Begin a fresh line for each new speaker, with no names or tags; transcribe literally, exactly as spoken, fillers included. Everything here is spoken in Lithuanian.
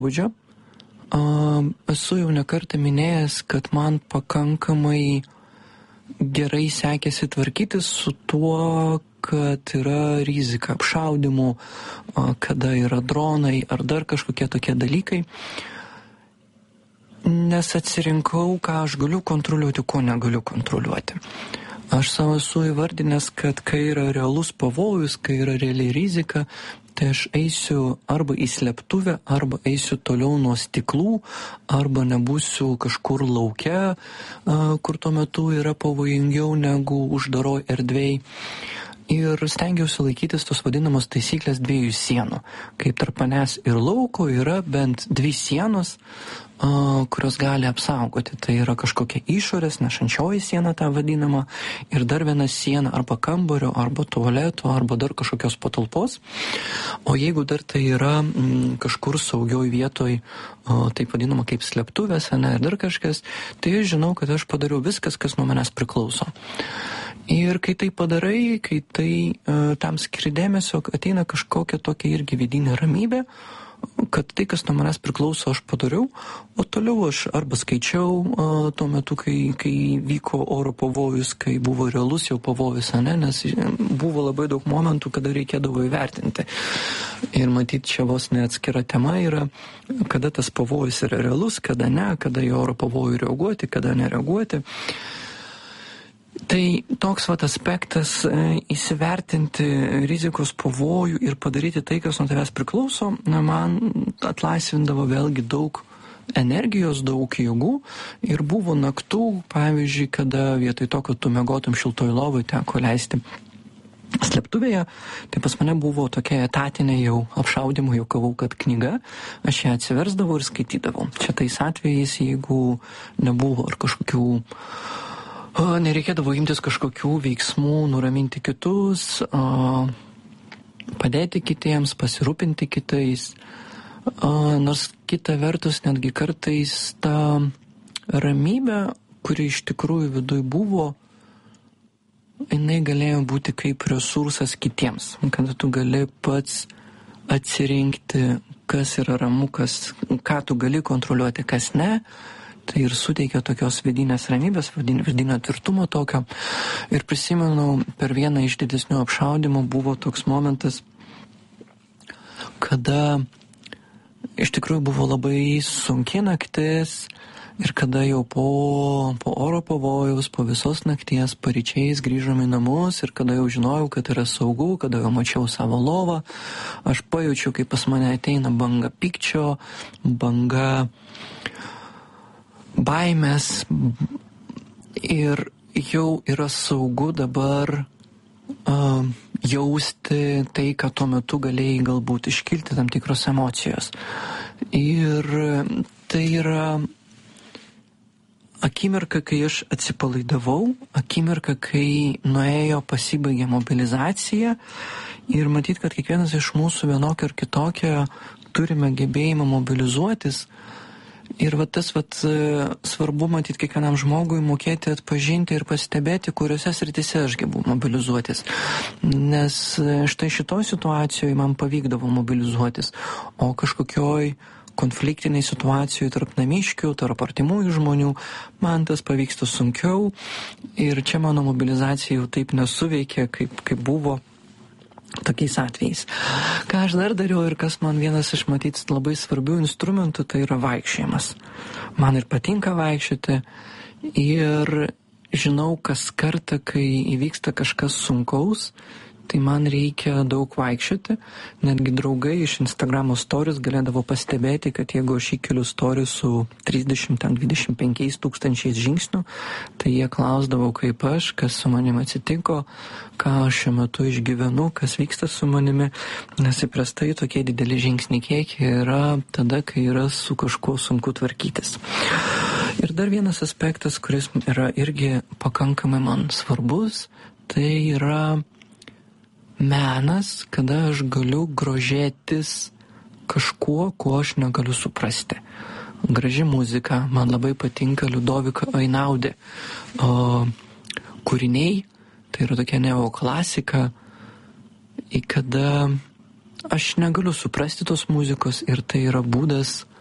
Būdžio. Esu jau nekartą minėjęs, kad man pakankamai gerai sekėsi tvarkytis su tuo, kad yra rizika apšaudimų, kada yra dronai ar dar kažkokie tokie dalykai. Nes atsirinkau, ką aš galiu kontroliuoti, ko negaliu kontroliuoti. Aš savo esu įvardinęs, kad kai yra realus pavojus, kai yra reali rizika, tai aš eisiu arba į slėptuvę, arba eisiu toliau nuo stiklų, arba nebūsiu kažkur lauke, kur tuo metu yra pavojingiau negu uždaroj erdvėj. Ir stengiausi laikytis tos vadinamos taisyklės dviejų sienų. Kaip tarp manęs ir lauko yra bent dvi sienos, kurios gali apsaugoti. Tai yra kažkokia išorės, nešančioji siena tą vadinama, ir dar viena siena arba kambario, arba tualeto, arba dar kažkokios patalpos. O jeigu dar tai yra m, kažkur saugioj vietoj, o, taip vadinama kaip slėptuvės, ne, ir dar kažkas, tai aš žinau, kad aš padariau viskas, kas nuo manęs priklauso. Ir kai tai padarai, kai tai uh, tam skiri dėmesio, ateina kažkokia tokia irgi vidinė ramybė, kad tai, kas nuo manęs priklauso, aš padariau, o toliau aš arba skaičiau uh, tuo metu, kai, kai vyko oro pavojus, kai buvo realus jau pavojus, ne, nes buvo labai daug momentų, kada reikėdavo įvertinti. Ir matyti, čia vos neatskira tema yra, kada tas pavojus yra realus, kada ne, kada į oro pavojų reaguoti, kada nereaguoti. Tai toks vat aspektas e, įsivertinti rizikos pavojų ir padaryti tai, kas nuo tavęs priklauso, na, man atlaisvindavo vėlgi daug energijos, daug jėgų. Ir buvo naktų, pavyzdžiui, kada vietoj to, kad tu miegotum šiltoj lovoj, teko leisti slėptuvėje, tai pas mane buvo tokia etatinė jau apšaudimo, juokavau, kad knyga, aš ją atsiversdavau ir skaitydavau. Čia tais atvejais, jeigu nebuvo ar kažkokių O, nereikėdavo imtis kažkokių veiksmų, nuraminti kitus, o, padėti kitiems, pasirūpinti kitais. O, nors kita vertus, netgi kartais ta ramybė, kuri iš tikrųjų viduj buvo, jinai galėjo būti kaip resursas kitiems. Kad tu gali pats atsirinkti, kas yra ramu, kas, ką tu gali kontroliuoti, kas ne. Tai ir suteikia tokios vidinės ramybės, vidinio tvirtumo tokio. Ir prisimenu, per vieną iš didesnių apšaudimų buvo toks momentas, kada iš tikrųjų buvo labai sunki naktis ir kada jau po, po oro pavojaus, po visos nakties paryčiais grįžome į namus ir kada jau žinojau, kad yra saugu, kada jau mačiau savo lovą, aš pajaučiau, kaip pas mane ateina banga pykčio, banga baimės ir jau yra saugu dabar uh, jausti tai, kad tuo metu galėjai galbūt iškilti tam tikros emocijos. Ir tai yra akimirka, kai aš atsipalaidavau, akimirka, kai nuėjo pasibaigė mobilizacija ir matyt, kad kiekvienas iš mūsų vienokia ar kitokia turime gebėjimą mobilizuotis. Ir va tas vat, svarbu matyti kiekvienam žmogui mokėti atpažinti ir pastebėti, kuriuose srityse aš gebu mobilizuotis. Nes štai šitoj situacijoje man pavykdavo mobilizuotis, o kažkokioj konfliktiniai situacijų tarp namiškių, tarp artimųjų žmonių, man tas pavyksta sunkiau ir čia mano mobilizacija jau taip nesuveikia, kaip, kaip buvo tokiais atvejais. Ką aš dar dariau ir kas man vienas iš matyt labai svarbių instrumentų, tai yra vaikščiojimas. Man ir patinka vaikščioti ir žinau, kas kartą, kai įvyksta kažkas sunkaus, tai man reikia daug vaikščioti. Netgi draugai iš Instagramo stories galėdavo pastebėti, kad jeigu aš įkeliu story su trisdešimt dvidešimt penkiais tūkstančiais žingsnių, tai jie klausdavo, kaip aš, kas su manimi atsitiko, ką aš šiuo metu išgyvenu, kas vyksta su manimi, nes įprastai tokie dideli žingsniai kiekiai yra tada, kai yra su kažkuo sunku tvarkytis. Ir dar vienas aspektas, kuris yra irgi pakankamai man svarbus, tai yra menas, kada aš galiu grožėtis kažkuo, ko aš negaliu suprasti. Graži muzika, man labai patinka Liudoviko Einaudi o, kūriniai, tai yra tokia neoklasika, į kada aš negaliu suprasti tos muzikos ir tai yra būdas